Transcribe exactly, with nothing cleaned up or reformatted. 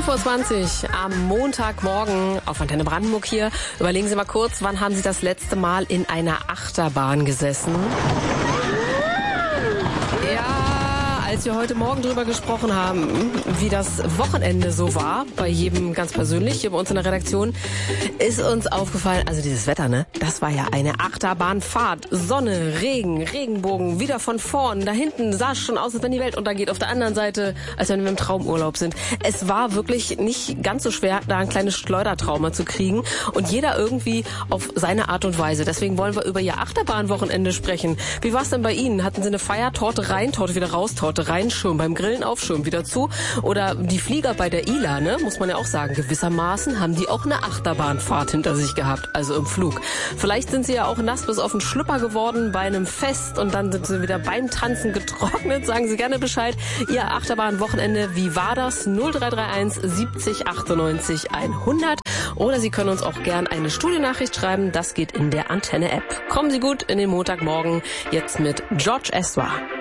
fünf Uhr zwanzig am Montagmorgen auf Antenne Brandenburg hier. Überlegen Sie mal kurz, wann haben Sie das letzte Mal in einer Achterbahn gesessen? Als wir heute Morgen drüber gesprochen haben, wie das Wochenende so war, bei jedem ganz persönlich, hier bei uns in der Redaktion, ist uns aufgefallen, also dieses Wetter, ne, das war ja eine Achterbahnfahrt. Sonne, Regen, Regenbogen, wieder von vorn, da hinten sah es schon aus, als wenn die Welt untergeht, auf der anderen Seite, als wenn wir im Traumurlaub sind. Es war wirklich nicht ganz so schwer, da ein kleines Schleudertrauma zu kriegen und jeder irgendwie auf seine Art und Weise. Deswegen wollen wir über Ihr Achterbahnwochenende sprechen. Wie war es denn bei Ihnen? Hatten Sie eine Feier, Torte rein, Torte wieder raus, Torte rein, Schirm beim Grillen auf, Schirm wieder zu? Oder die Flieger bei der I L A, ne, muss man ja auch sagen, gewissermaßen haben die auch eine Achterbahnfahrt hinter sich gehabt, also im Flug. Vielleicht sind sie ja auch nass bis auf den Schlüpper geworden bei einem Fest und dann sind sie wieder beim Tanzen getrocknet. Sagen Sie gerne Bescheid. Ihr Achterbahnwochenende, wie war das? null drei drei eins siebzig achtundneunzig hundert. Oder Sie können uns auch gern eine Studienachricht schreiben. Das geht in der Antenne-App. Kommen Sie gut in den Montagmorgen. Jetzt mit George Ezra.